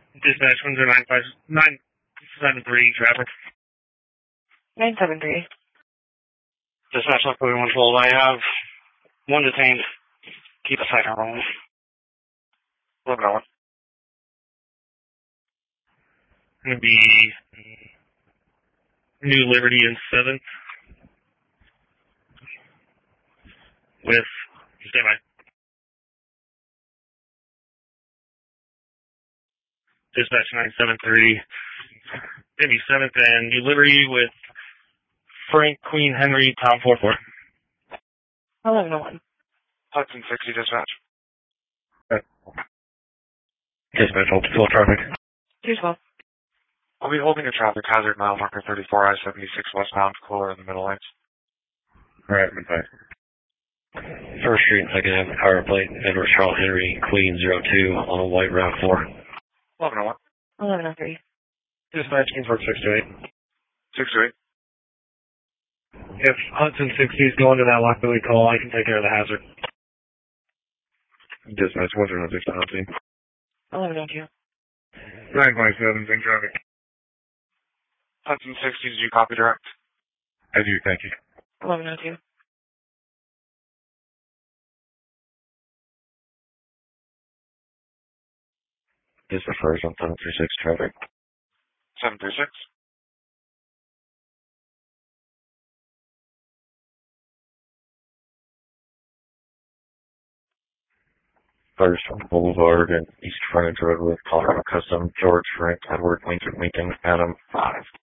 Dispatch 10973 traffic. 973. Dispatch Luckily 112. I have one detained. Keep a second rolling. Looking at one. Going to be New Liberty and 7th. With, stand by. Dispatch 973. Maybe 7th and New Liberty with Frank, Queen, Henry, Tom 44. 1101. Hudson 60 dispatch. Dispatch, hold full traffic. 212. I'll be holding a traffic hazard mile marker 34 I-76 westbound, cooler in the middle lanes. Alright, goodbye. First Street, second half, power plate, Edward Charles Henry, Queen 02 on a white RAV4. 1101. 1103. Dispatch, Kingsburg 628. 628. If Hudson 60 is going to that Lockbilly call, I can take care of the hazard. Dispatch 106 to Hudson. 1102. 927, same traffic. Hudson 60, did you copy direct? I do, thank you. 1102. This refers on 736 traffic. 736. First on Boulevard and East Frontage Road with Colorado Custom, George, Frank, Edward, Lincoln, Adam, 5.